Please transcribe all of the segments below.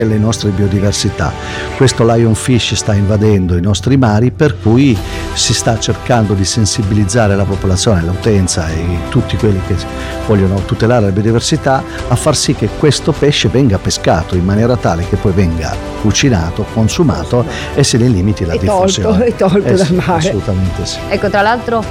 le nostre biodiversità. Questo lionfish sta invadendo i nostri mari, per cui si sta cercando di sensibilizzare la popolazione, l'utenza e tutti quelli che vogliono tutelare la biodiversità a far sì che questo pesce venga pescato in maniera tale che poi venga cucinato, consumato e se ne limiti la diffusione. E tolto dal mare. Assolutamente sì. Ecco, tra l'altro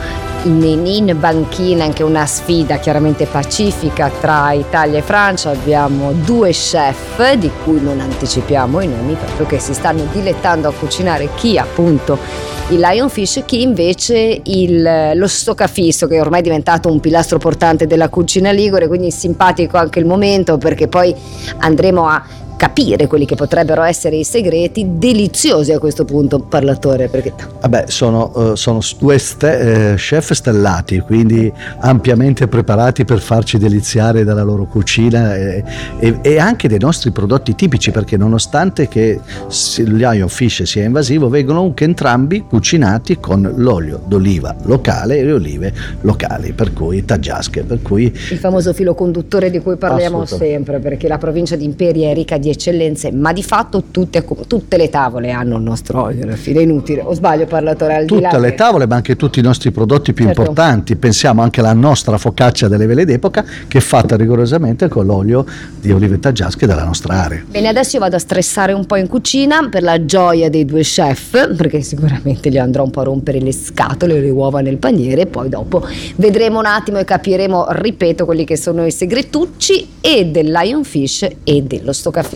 in banchina anche una sfida chiaramente pacifica tra Italia e Francia. Abbiamo 2 chef di cui non anticipiamo i nomi, proprio che si stanno dilettando a cucinare, chi appunto il lionfish, chi invece lo stoccafisso, che ormai è diventato un pilastro portante della cucina ligure, quindi simpatico anche il momento, perché poi andremo a capire quelli che potrebbero essere i segreti, deliziosi a questo punto, parlatore, perché sono 2 chef stellati, quindi ampiamente preparati per farci deliziare dalla loro cucina e anche dei nostri prodotti tipici, perché nonostante che il lionfish sia invasivo, vengono anche entrambi cucinati con l'olio d'oliva locale e le olive locali, per cui taggiasche, per cui il famoso filo conduttore di cui parliamo sempre, perché la provincia di Imperia è ricca di eccellenze, ma di fatto tutte le tavole hanno il nostro olio, alla fine è inutile, o sbaglio, parlatore? Tutte le tavole, ma anche tutti i nostri prodotti più importanti. Pensiamo anche alla nostra focaccia delle vele d'epoca, che è fatta rigorosamente con l'olio di olive taggiasche della nostra area. Bene, adesso io vado a stressare un po' in cucina per la gioia dei 2 chef, perché sicuramente gli andrò un po' a rompere le scatole, le uova nel paniere, e poi dopo vedremo un attimo e capiremo, ripeto, quelli che sono i segretucci e del lionfish e dello stoccafisso.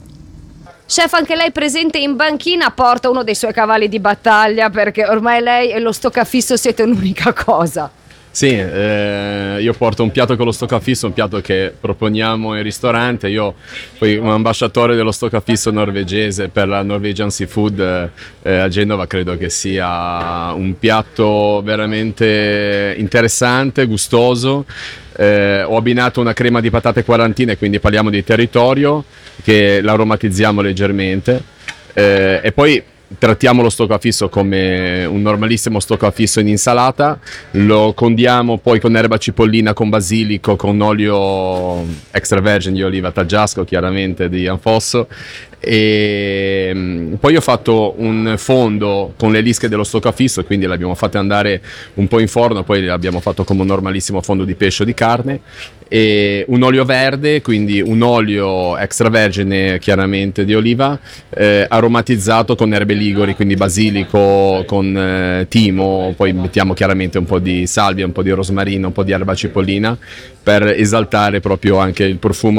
Chef, anche lei presente in banchina porta uno dei suoi cavalli di battaglia, perché ormai lei e lo stoccafisso siete un'unica cosa. Sì, io porto un piatto con lo stoccafisso, un piatto che proponiamo in ristorante. Io poi un ambasciatore dello stoccafisso norvegese per la Norwegian Seafood a Genova. Credo che sia un piatto veramente interessante, gustoso. Ho abbinato una crema di patate quarantine, quindi parliamo di territorio, che l'aromatizziamo leggermente, e poi trattiamo lo stoccafisso come un normalissimo stoccafisso in insalata, lo condiamo poi con erba cipollina, con basilico, con olio extravergine di oliva taggiasco, chiaramente di Anfosso, e poi ho fatto un fondo con le lische dello stoccafisso, quindi le abbiamo fatte andare un po' in forno, poi l'abbiamo fatto come un normalissimo fondo di pesce o di carne, e un olio verde, quindi un olio extravergine chiaramente di oliva, aromatizzato con erbe liguri, quindi basilico con timo, poi mettiamo chiaramente un po' di salvia, un po' di rosmarino, un po' di erba cipollina per esaltare proprio anche il profumo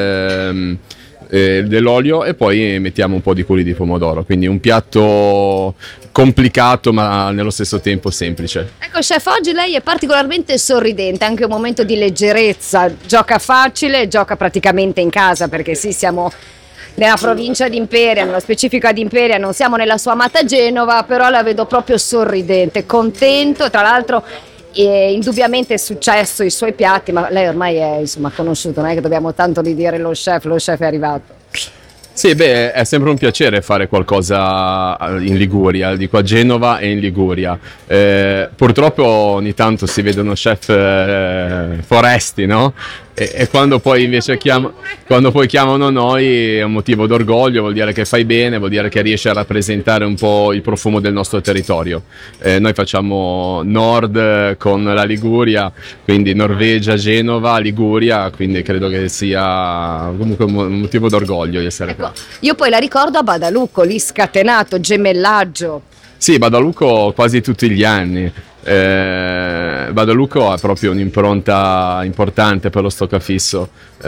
dell'olio, e poi mettiamo un po' di culi di pomodoro, quindi un piatto complicato ma nello stesso tempo semplice. Ecco chef, oggi lei è particolarmente sorridente, anche un momento di leggerezza, gioca facile, gioca praticamente in casa, perché sì, siamo nella provincia di Imperia, nello specifico di Imperia, non siamo nella sua amata Genova, però la vedo proprio sorridente, contento. Tra l'altro indubbiamente è successo i suoi piatti, ma lei ormai è conosciuto, non è che dobbiamo tanto di dire lo chef è arrivato. Sì, è sempre un piacere fare qualcosa in Liguria, dico a Genova e in Liguria. Purtroppo ogni tanto si vedono chef foresti, no? E quando poi invece chiamano noi è un motivo d'orgoglio, vuol dire che fai bene, vuol dire che riesci a rappresentare un po' il profumo del nostro territorio. Noi facciamo nord con la Liguria, quindi Norvegia, Genova, Liguria, quindi credo che sia comunque un motivo d'orgoglio di essere qua. Io poi la ricordo a Badalucco, lì scatenato, gemellaggio. Sì, Badalucco quasi tutti gli anni. Badalucco ha proprio un'impronta importante per lo stoccafisso,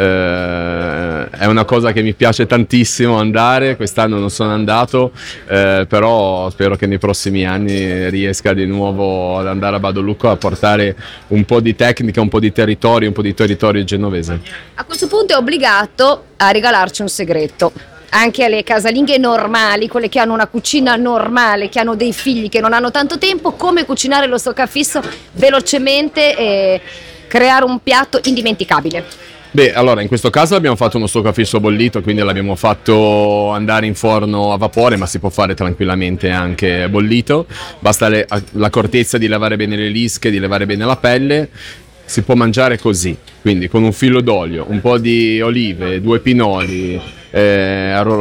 è una cosa che mi piace tantissimo andare. Quest'anno non sono andato, però spero che nei prossimi anni riesca di nuovo ad andare a Badalucco a portare un po' di tecnica, un po' di territorio genovese. A questo punto è obbligato a regalarci un segreto. Anche alle casalinghe normali, quelle che hanno una cucina normale, che hanno dei figli che non hanno tanto tempo, come cucinare lo stoccafisso velocemente e creare un piatto indimenticabile. Allora in questo caso abbiamo fatto uno stoccafisso bollito, quindi l'abbiamo fatto andare in forno a vapore, ma si può fare tranquillamente anche bollito. Basta l'accortezza di lavare bene le lische, di lavare bene la pelle. Si può mangiare così, quindi con un filo d'olio, un po' di olive, 2 pinoli,